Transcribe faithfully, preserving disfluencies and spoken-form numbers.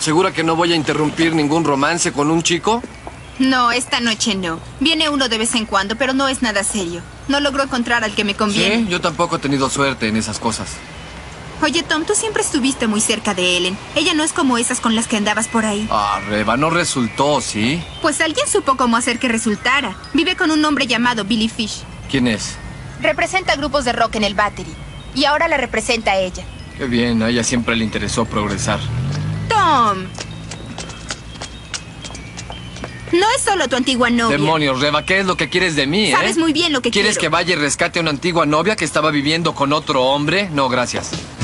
¿Segura que no voy a interrumpir ningún romance con un chico? No, esta noche no. Viene uno de vez en cuando, pero no es nada serio. No logro encontrar al que me conviene. Sí, yo tampoco he tenido suerte en esas cosas. Oye, Tom, tú siempre estuviste muy cerca de Ellen. Ella no es como esas con las que andabas por ahí. Ah, Reba, no resultó, ¿sí? Pues alguien supo cómo hacer que resultara. Vive con un hombre llamado Billy Fish. ¿Quién es? Representa grupos de rock en el Battery. Y ahora la representa a ella. Qué bien, a ella siempre le interesó progresar. Tom. No es solo tu antigua novia. Demonios, Reba, ¿qué es lo que quieres de mí, eh? Sabes muy bien lo que ¿Quieres quiero. que vaya y rescate a una antigua novia que estaba viviendo con otro hombre? No, gracias.